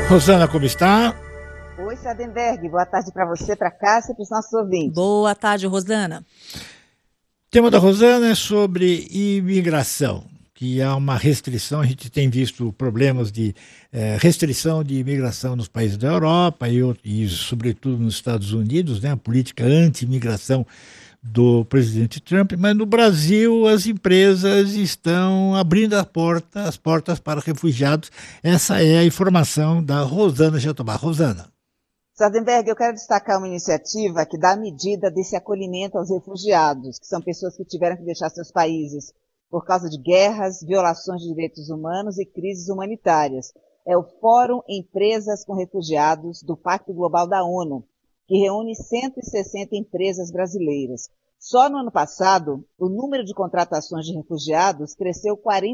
Rosana, como está? Oi, Sardenberg, boa tarde para você, para Cássia e para os nossos ouvintes. Boa tarde, Rosana. O tema da Rosana é sobre imigração, que há uma restrição, a gente tem visto problemas de restrição de imigração nos países da Europa e sobretudo nos Estados Unidos, né, a política anti-imigração do presidente Trump, mas no Brasil as empresas estão abrindo as portas para refugiados. Essa é a informação da Rosana Jatobá. Rosana. Sardenberg, eu quero destacar uma iniciativa que dá medida desse acolhimento aos refugiados, que são pessoas que tiveram que deixar seus países por causa de guerras, violações de direitos humanos e crises humanitárias. É o Fórum Empresas com Refugiados do Pacto Global da ONU, que reúne 160 empresas brasileiras. Só no ano passado, o número de contratações de refugiados cresceu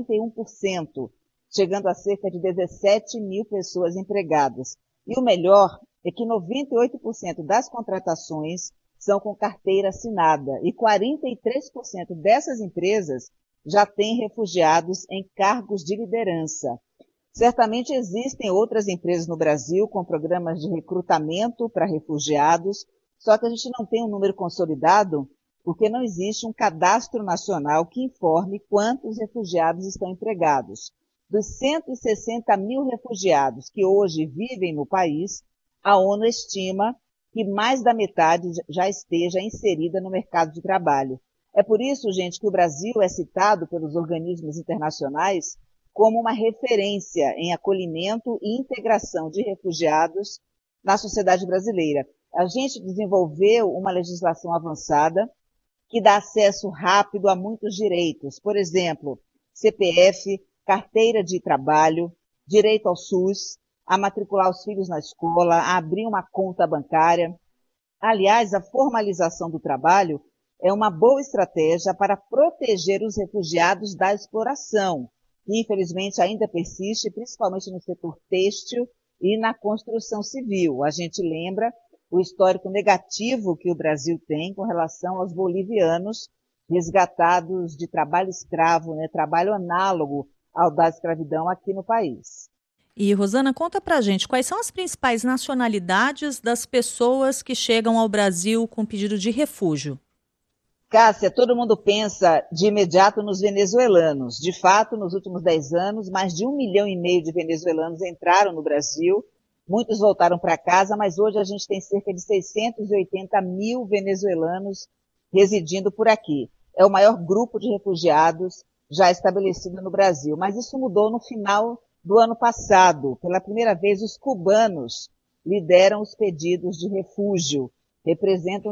41%, chegando a cerca de 17 mil pessoas empregadas. E o melhor é que 98% das contratações são com carteira assinada e 43% dessas empresas já têm refugiados em cargos de liderança. Certamente existem outras empresas no Brasil com programas de recrutamento para refugiados, só que a gente não tem um número consolidado porque não existe um cadastro nacional que informe quantos refugiados estão empregados. Dos 160 mil refugiados que hoje vivem no país, a ONU estima que mais da metade já esteja inserida no mercado de trabalho. É por isso, gente, que o Brasil é citado pelos organismos internacionais como uma referência em acolhimento e integração de refugiados na sociedade brasileira. A gente desenvolveu uma legislação avançada que dá acesso rápido a muitos direitos. Por exemplo, CPF, carteira de trabalho, direito ao SUS, a matricular os filhos na escola, a abrir uma conta bancária. Aliás, a formalização do trabalho é uma boa estratégia para proteger os refugiados da exploração, que infelizmente ainda persiste, principalmente no setor têxtil e na construção civil. A gente lembra o histórico negativo que o Brasil tem com relação aos bolivianos resgatados de trabalho escravo, né, trabalho análogo ao da escravidão aqui no país. E, Rosana, conta pra gente quais são as principais nacionalidades das pessoas que chegam ao Brasil com pedido de refúgio. Cássia, todo mundo pensa de imediato nos venezuelanos. De fato, nos últimos 10 anos, mais de 1,5 milhão de venezuelanos entraram no Brasil. Muitos voltaram para casa, mas hoje a gente tem cerca de 680 mil venezuelanos residindo por aqui. É o maior grupo de refugiados já estabelecido no Brasil. Mas isso mudou no final do ano passado. Pela primeira vez, os cubanos lideram os pedidos de refúgio. Representam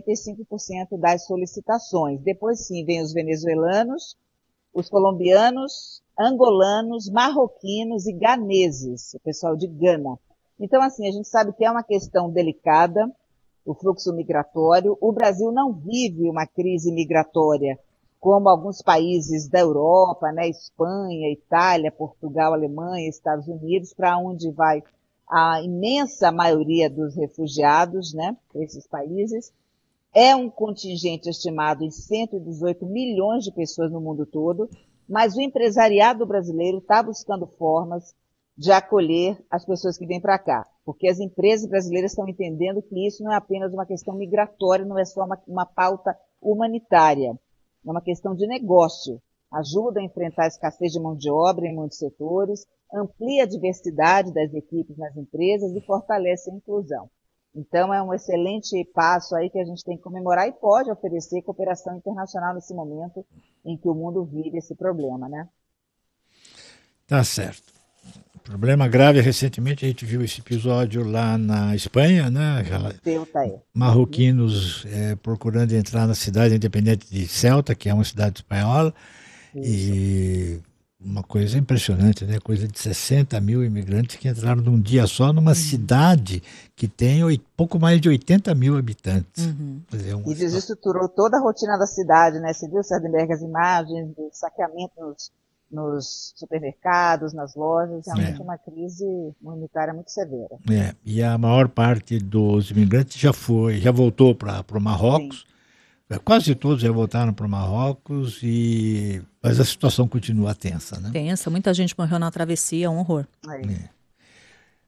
55% das solicitações. Depois, sim, vem os venezuelanos, os colombianos, angolanos, marroquinos e ganeses, o pessoal de Gana. Então, assim, a gente sabe que é uma questão delicada, o fluxo migratório. O Brasil não vive uma crise migratória como alguns países da Europa, né, Espanha, Itália, Portugal, Alemanha, Estados Unidos, para onde vai a imensa maioria dos refugiados, né, desses países. É um contingente estimado em 118 milhões de pessoas no mundo todo, mas o empresariado brasileiro está buscando formas de acolher as pessoas que vêm para cá, porque as empresas brasileiras estão entendendo que isso não é apenas uma questão migratória, não é só uma pauta humanitária, é uma questão de negócio. Ajuda a enfrentar a escassez de mão de obra em muitos setores, amplia a diversidade das equipes nas empresas e fortalece a inclusão. Então, é um excelente passo aí que a gente tem que comemorar e pode oferecer cooperação internacional nesse momento em que o mundo vive esse problema, né? Tá certo. Problema grave, recentemente a gente viu esse episódio lá na Espanha, né? Marroquinos procurando entrar na cidade independente de Ceuta, que é uma cidade espanhola. Isso. E uma coisa impressionante, né? Coisa de 60 mil imigrantes que entraram num dia só numa cidade que tem pouco mais de 80 mil habitantes. E desestruturou toda a rotina da cidade, né? Você viu, Sardenberg, as imagens do saqueamento nos supermercados, nas lojas, realmente uma crise humanitária muito severa. E a maior parte dos imigrantes já voltou para o Marrocos. Sim. Quase todos já voltaram para o Marrocos, mas a situação continua tensa, né? Tensa, muita gente morreu na travessia, um horror.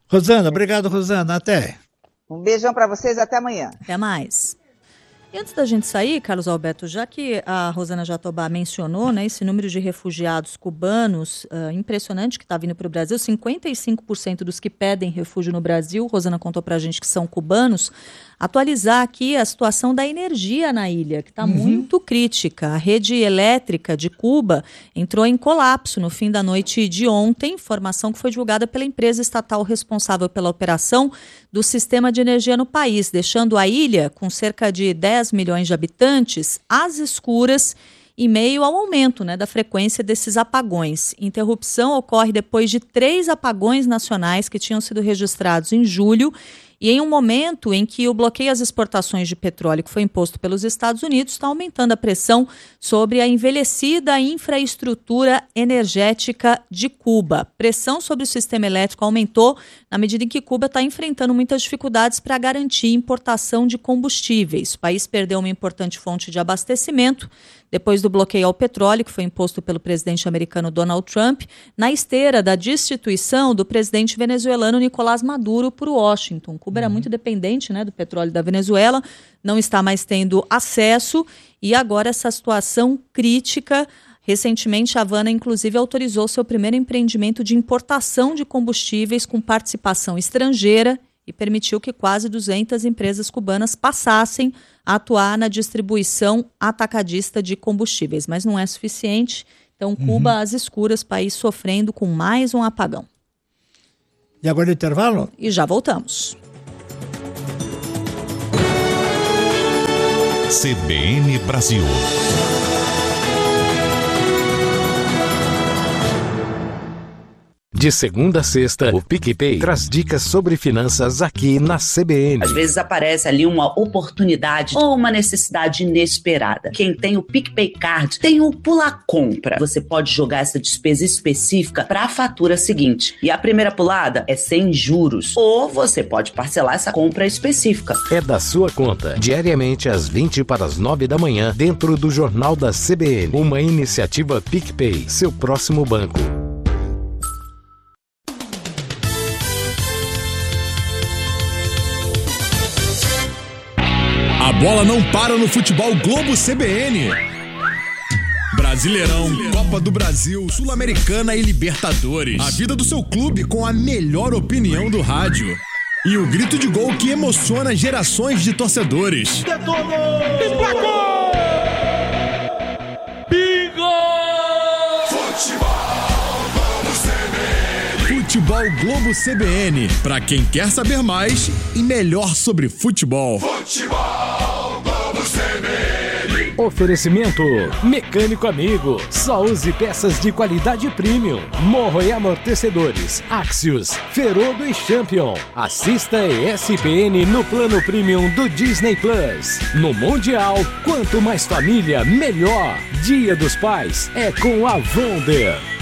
Rosana, obrigado, Rosana. Até. Um beijão para vocês, até amanhã. Até mais. E antes da gente sair, Carlos Alberto, já que a Rosana Jatobá mencionou, né, esse número de refugiados cubanos impressionante que está vindo para o Brasil, 55% dos que pedem refúgio no Brasil, Rosana contou para a gente que são cubanos, atualizar aqui a situação da energia na ilha, que está muito crítica. A rede elétrica de Cuba entrou em colapso no fim da noite de ontem, informação que foi divulgada pela empresa estatal responsável pela operação do sistema de energia no país, deixando a ilha, com cerca de 10 milhões de habitantes, às escuras, em meio ao aumento, né, da frequência desses apagões. Interrupção ocorre depois de 3 apagões nacionais que tinham sido registrados em julho e em um momento em que o bloqueio às exportações de petróleo que foi imposto pelos Estados Unidos está aumentando a pressão sobre a envelhecida infraestrutura energética de Cuba. Pressão sobre o sistema elétrico aumentou na medida em que Cuba está enfrentando muitas dificuldades para garantir importação de combustíveis. O país perdeu uma importante fonte de abastecimento depois do bloqueio ao petróleo que foi imposto pelo presidente americano Donald Trump, na esteira da destituição do presidente venezuelano Nicolás Maduro por Washington. Cuba era muito dependente, né, do petróleo da Venezuela, não está mais tendo acesso e agora essa situação crítica. Recentemente, a Havana, inclusive, autorizou seu primeiro empreendimento de importação de combustíveis com participação estrangeira e permitiu que quase 200 empresas cubanas passassem a atuar na distribuição atacadista de combustíveis. Mas não é suficiente. Então, Cuba às escuras, país sofrendo com mais um apagão. E agora o intervalo? E já voltamos. CBN Brasil. De segunda a sexta, o PicPay traz dicas sobre finanças aqui na CBN. Às vezes aparece ali uma oportunidade ou uma necessidade inesperada. Quem tem o PicPay Card tem o Pula Compra. Você pode jogar essa despesa específica para a fatura seguinte. E a primeira pulada é sem juros. Ou você pode parcelar essa compra específica. É da sua conta, diariamente às 20 para as 9 da manhã, dentro do Jornal da CBN. Uma iniciativa PicPay, seu próximo banco. A bola não para no futebol Globo CBN. Brasileirão, Copa do Brasil, Sul-Americana e Libertadores. A vida do seu clube com a melhor opinião do rádio. E o grito de gol que emociona gerações de torcedores. Detonou! Emplacou! Bingo! Futebol Globo CBN. Pra quem quer saber mais e melhor sobre futebol. Futebol Globo CBN. Oferecimento Mecânico Amigo. Só use peças de qualidade premium. Morro e amortecedores. Axios, Ferodo e Champion. Assista ESPN no plano premium do Disney Plus. No Mundial, quanto mais família, melhor. Dia dos Pais é com a Wonder.